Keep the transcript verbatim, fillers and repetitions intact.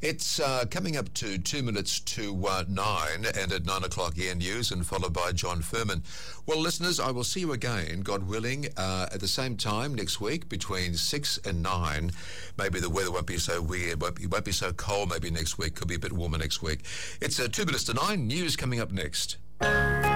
It's uh, coming up to two minutes to uh, nine, and at nine o'clock Air News, and followed by John Furman. Well, listeners, I will see you again, God willing, uh, at the same time next week between six and nine. Maybe the weather won't be so weird, won't be, won't be so cold maybe next week. Could be a bit warmer next week. It's uh, two minutes to nine. News coming up next.